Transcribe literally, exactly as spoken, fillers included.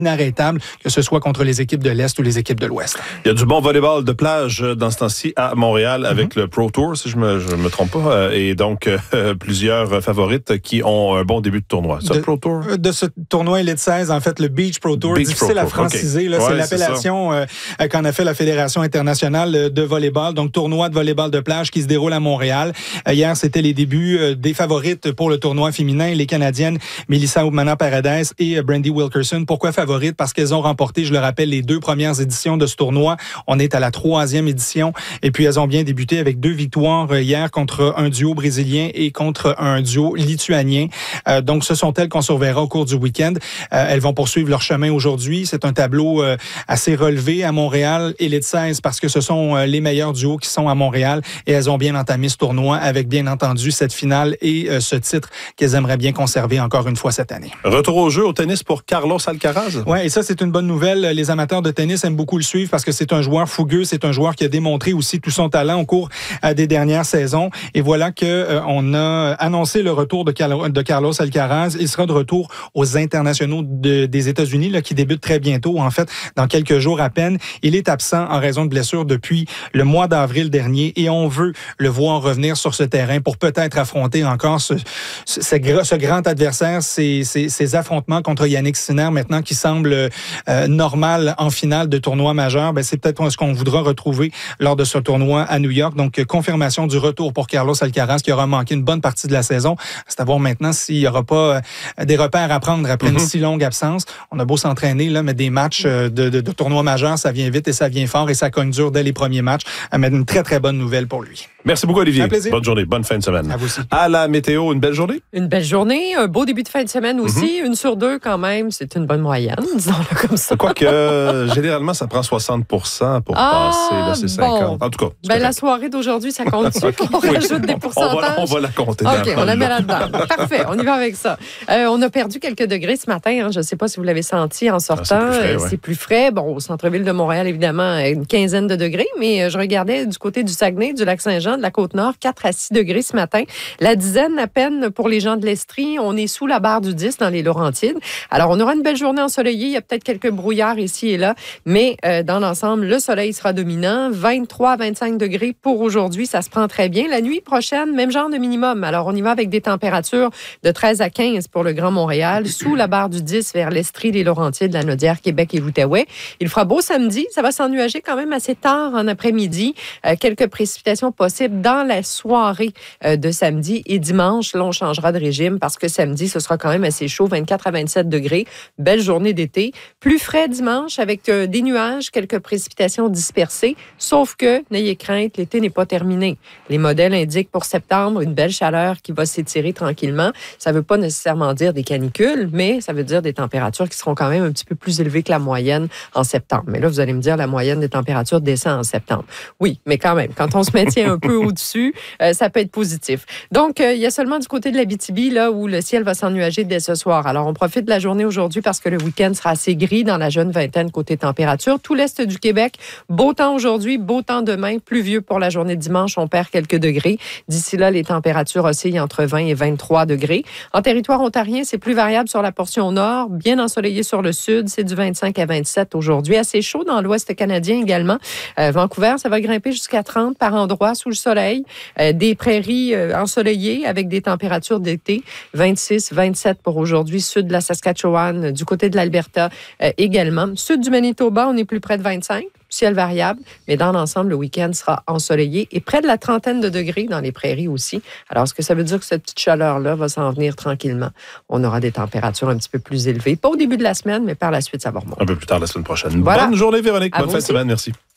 inarrêtable, que ce soit contre les équipes de l'Est ou les équipes de l'Ouest. Il y a du bon volleyball de plage dans ce temps-ci à Montréal avec mm-hmm. le Pro Tour, si je me, je me trompe pas, et donc euh, plusieurs favorites qui ont un bon début de tournoi. Ça, de, le Pro Tour? De ce tournoi Elite seize, en fait, le Beach Pro Tour, Beach difficile Pro à franciser. Okay. Là, ouais, c'est l'appellation euh, qu'en a fait la Fédération internationale de volleyball, donc tournoi de volleyball de plage qui se déroule à Montréal. Euh, hier, c'était les débuts euh, des favorites pour le tournoi féminin, les Canadiennes Melissa Hoopmana-Paradise et euh, Brandy Wilkerson. Pourquoi favorites? Parce qu'elles ont remporté, je le rappelle, les deux premières éditions de ce tournoi. On est à la troisième édition et puis elles ont bien débuté avec deux victoires hier contre un duo brésilien et contre un duo lituanien. Euh, donc, ce sont elles qu'on surveillera au cours du week-end. Euh, elles vont poursuivre leur chemin aujourd'hui. C'est un tableau euh, assez relevé à Montréal, Elite seize, parce que ce sont euh, les meilleurs duos qui sont à Montréal et elles ont bien entamé ce tournoi avec, bien entendu, cette finale et euh, ce titre qu'elles aimeraient bien conserver encore une fois cette année. Retour au jeu au tennis pour Carlos Alcaraz. Oui, et ça, c'est une bonne nouvelle. Les amateurs de tennis aiment beaucoup le suivre parce que c'est un joueur fougueux, c'est un joueur qui a démontré aussi tout son talent au cours euh, des dernières saisons. Et voilà que euh, on a annoncé le retour de, Cal- de Carlos Alcaraz. Il sera de retour aux internationaux de, des États-Unis, là, qui débutent très bientôt, en fait, dans quelques jours à peine. Il est absent en raison de blessure depuis le mois d'avril dernier et on veut le voir revenir sur ce terrain pour peut-être affronter encore ce, ce, ce, ce grand adversaire, ces, ces, ces affrontements contre Yannick Sinner maintenant qui semble euh, normal en finale de tournoi majeur. Ben, c'est peut-être ce qu'on voudra retrouver lors de ce tournoi à New York. Donc, confirmation du retour pour Carlos Alcaraz qui aura manqué une bonne partie de la saison. C'est à voir maintenant s'il n'y aura pas euh, des repères à prendre après mm-hmm. une si longue absence. On a beau s'entraîner, là, mais des matchs euh, de, de, de tournoi majeur, ça vient vite et ça vient fort et ça cogne dur dès les premiers matchs. Euh, mais une très, très bonne nouvelle pour lui. Merci beaucoup, Olivier. Bonne journée, bonne fin de semaine. À vous aussi. À la météo, une belle journée? Une belle journée, un beau début de fin de semaine aussi. Mm-hmm. Une sur deux quand même, c'est une bonne moyenne, disons-le comme ça. Quoique, euh, généralement, ça prend soixante pour cent pour ah, passer, là, c'est cinquante. Bon. En tout cas, ben, la soirée d'aujourd'hui, ça compte-tu? On oui, rajoute des pourcentages? On va, on va la compter. OK, on la met là-dedans. Parfait, on y va avec ça. Euh, on a perdu quelques degrés ce matin. Hein. Je ne sais pas si vous l'avez senti en sortant. Ah, c'est, plus frais, ouais. c'est plus frais. Bon, au centre-ville de Montréal, évidemment, une quinzaine de degrés, mais je regardais du côté du Saguenay, du Lac-Saint-Jean, de la Côte-Nord, quatre à six degrés ce matin. La dizaine à peine pour les gens de l'Estrie. On est sous la barre du dix dans les Laurentides. Alors, on aura une belle journée ensoleillée. Il y a peut-être quelques brouillards ici et là, mais euh, dans l'ensemble, le soleil sera dominant. vingt-trois à vingt-cinq degrés pour aujourd'hui. Ça se prend très bien. La nuit prochaine, même genre de minimum. Alors, on y va avec des températures de treize à quinze pour le Grand Montréal, sous la barre du dix vers l'Estrie, les Laurentides, la Naudière, Québec et l'Outaouais. Il fera beau samedi. Ça va s'ennuager quand même assez tard en après-midi. Euh, quelques précipitations possibles dans la soirée euh, de samedi et dimanche. Là, on changera de régime parce que samedi, ce sera quand même assez chaud, vingt-quatre à vingt-sept degrés. Belle journée d'été. Plus frais dimanche avec euh, des nuages, quelques précipitations dispersées. Sauf que, n'ayez crainte, l'été n'est pas terminé. Les modèles indiquent pour septembre une belle chaleur qui va s'étirer tranquillement. Ça ne veut pas nécessairement dire des canicules, mais ça veut dire des températures qui seront quand même un petit peu plus élevées que la moyenne en septembre. Mais là, vous allez me dire, la moyenne des températures descend en septembre. Oui, mais quand même, quand on se maintient un peu au-dessus, euh, ça peut être positif. Donc, euh, il y a seulement du côté de l'Abitibi, là, où le ciel va s'ennuager dès ce soir. Alors, on profite de la journée aujourd'hui parce que le week-end sera assez gris dans la jeune vingtaine côté température. Tout l'est du Québec, beau temps aujourd'hui, beau temps demain, pluvieux pour la journée de dimanche, on perd quelques degrés. D'ici là, les températures oscillent entre vingt et vingt-trois degrés. En territoire ontarien, c'est plus variable sur la portion nord, bien ensoleillé sur le sud, c'est du vingt-cinq à vingt-sept aujourd'hui. Assez chaud dans l'ouest canadien également. Euh, Vancouver, ça va grimper jusqu'à trente par endroit sous le soleil. Euh, des prairies euh, ensoleillées avec des températures d'été, vingt-six, vingt-sept pour aujourd'hui. Sud de la Saskatchewan, du côté de l'Alberta euh, également. Sud du Manitoba, on est plus près de vingt-cinq. Ciel variable, mais dans l'ensemble, le week-end sera ensoleillé et près de la trentaine de degrés dans les prairies aussi. Alors, est-ce que ça veut dire que cette petite chaleur-là va s'en venir tranquillement? On aura des températures un petit peu plus élevées. Pas au début de la semaine, mais par la suite, ça va remonter. Un peu plus tard la semaine prochaine. Voilà. Bonne journée, Véronique. À Bonne fin de semaine. Merci.